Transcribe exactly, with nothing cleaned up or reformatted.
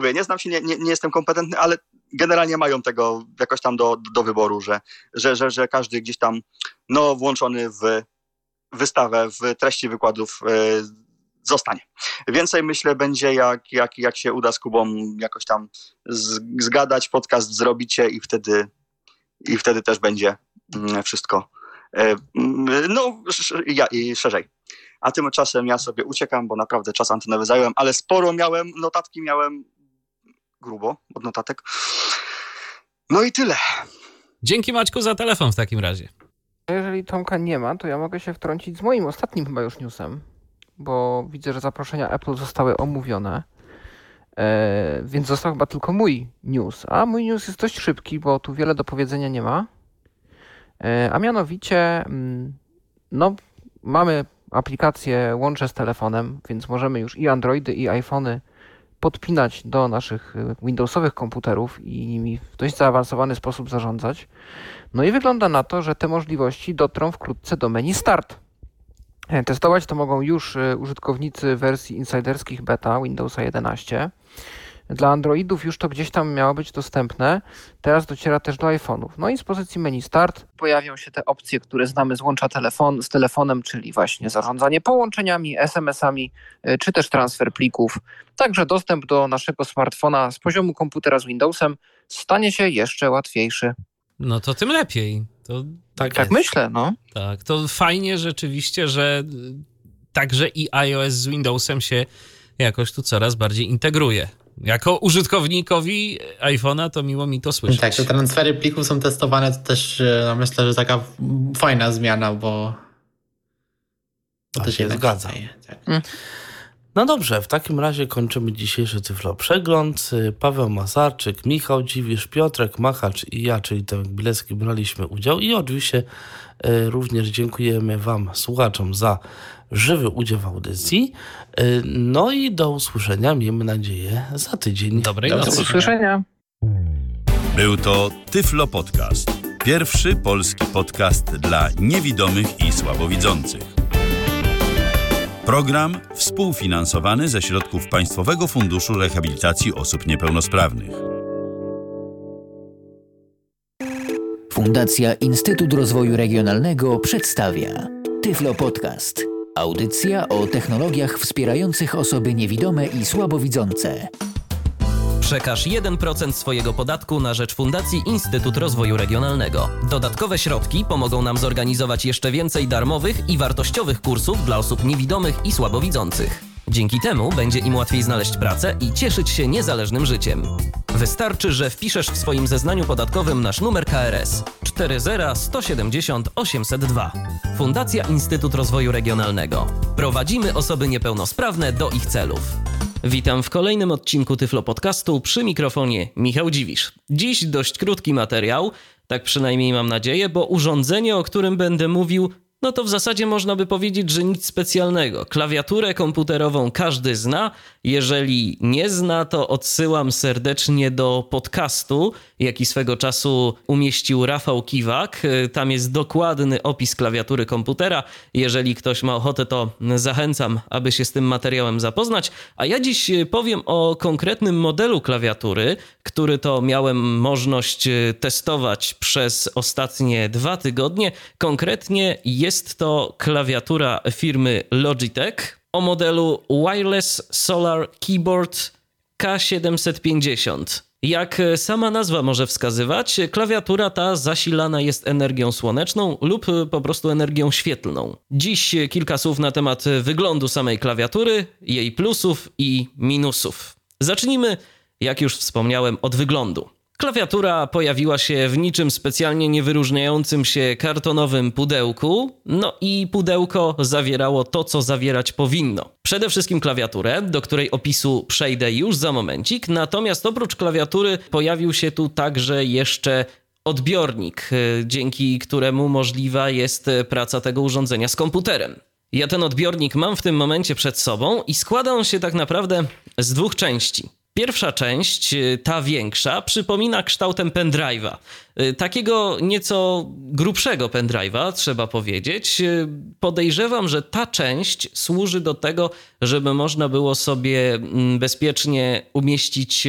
mówię, nie znam się, nie, nie, nie jestem kompetentny, ale generalnie mają tego jakoś tam do, do wyboru, że, że, że, że każdy gdzieś tam no, włączony w wystawę, w treści wykładów yy, zostanie. Więcej myślę będzie jak, jak, jak się uda z Kubą jakoś tam z, zgadać, podcast zrobicie i wtedy, i wtedy też będzie yy, wszystko yy, no ja, i szerzej. A tymczasem ja sobie uciekam, bo naprawdę czas antenowy zająłem, ale sporo miałem, notatki miałem grubo od notatek. No i tyle. Dzięki Maćku za telefon w takim razie. Jeżeli Tomka nie ma, to ja mogę się wtrącić z moim ostatnim chyba już newsem, bo widzę, że zaproszenia Apple zostały omówione, e, więc został chyba tylko mój news. A mój news jest dość szybki, bo tu wiele do powiedzenia nie ma. E, a mianowicie, no mamy aplikację łącze z telefonem, więc możemy już i Androidy, i iPhony podpinać do naszych Windowsowych komputerów i nimi w dość zaawansowany sposób zarządzać. No i wygląda na to, że te możliwości dotrą wkrótce do menu Start. Testować to mogą już użytkownicy wersji insiderskich beta Windowsa jedenaście. Dla Androidów już to gdzieś tam miało być dostępne, teraz dociera też do iPhone'ów. No i z pozycji menu Start pojawią się te opcje, które znamy z łącza telefon, z telefonem, czyli właśnie zarządzanie połączeniami, es em esami, czy też transfer plików. Także dostęp do naszego smartfona z poziomu komputera z Windowsem stanie się jeszcze łatwiejszy. No to tym lepiej. To tak tak myślę, no. Tak, to fajnie rzeczywiście, że także i iOS z Windowsem się jakoś tu coraz bardziej integruje. Jako użytkownikowi iPhone'a to miło mi to słyszeć. Tak, te transfery plików są testowane, to też no, myślę, że taka fajna zmiana, bo, bo to się zgadza. Tak. Mm. No dobrze, w takim razie kończymy dzisiejszy Tyflo Przegląd. Paweł Masarczyk, Michał Dziwisz, Piotrek Machacz i ja, czyli Tomek Bilecki, braliśmy udział i oczywiście y, również dziękujemy wam, słuchaczom, za żywy udział w audycji. Y, no i do usłyszenia, miejmy nadzieję, za tydzień. Dobrej do nocy. Do usłyszenia. Był to Tyflo Podcast. Pierwszy polski podcast dla niewidomych i słabowidzących. Program współfinansowany ze środków Państwowego Funduszu Rehabilitacji Osób Niepełnosprawnych. Fundacja Instytut Rozwoju Regionalnego przedstawia Tyflo Podcast. Audycja o technologiach wspierających osoby niewidome i słabowidzące. Przekaż jeden procent swojego podatku na rzecz Fundacji Instytut Rozwoju Regionalnego. Dodatkowe środki pomogą nam zorganizować jeszcze więcej darmowych i wartościowych kursów dla osób niewidomych i słabowidzących. Dzięki temu będzie im łatwiej znaleźć pracę i cieszyć się niezależnym życiem. Wystarczy, że wpiszesz w swoim zeznaniu podatkowym nasz numer K R S cztery zero sto siedemdziesiąt osiemset dwa. Fundacja Instytut Rozwoju Regionalnego. Prowadzimy osoby niepełnosprawne do ich celów. Witam w kolejnym odcinku Tyflo Podcastu, przy mikrofonie Michał Dziwisz. Dziś dość krótki materiał, tak przynajmniej mam nadzieję, bo urządzenie, o którym będę mówił, no to w zasadzie można by powiedzieć, że nic specjalnego. Klawiaturę komputerową każdy zna. Jeżeli nie zna, to odsyłam serdecznie do podcastu, jaki swego czasu umieścił Rafał Kiwak. Tam jest dokładny opis klawiatury komputera. Jeżeli ktoś ma ochotę, to zachęcam, aby się z tym materiałem zapoznać. A ja dziś powiem o konkretnym modelu klawiatury, który to miałem możliwość testować przez ostatnie dwa tygodnie. Konkretnie jest Jest to klawiatura firmy Logitech o modelu Wireless Solar Keyboard K siedemset pięćdziesiąt. Jak sama nazwa może wskazywać, klawiatura ta zasilana jest energią słoneczną lub po prostu energią świetlną. Dziś kilka słów na temat wyglądu samej klawiatury, jej plusów i minusów. Zacznijmy, jak już wspomniałem, od wyglądu. Klawiatura pojawiła się w niczym specjalnie niewyróżniającym się kartonowym pudełku, no i pudełko zawierało to, co zawierać powinno. Przede wszystkim klawiaturę, do której opisu przejdę już za momencik, natomiast oprócz klawiatury pojawił się tu także jeszcze odbiornik, dzięki któremu możliwa jest praca tego urządzenia z komputerem. Ja ten odbiornik mam w tym momencie przed sobą i składa on się tak naprawdę z dwóch części. Pierwsza część, ta większa, przypomina kształtem pendrive'a. Takiego nieco grubszego pendrive'a, trzeba powiedzieć. Podejrzewam, że ta część służy do tego, żeby można było sobie bezpiecznie umieścić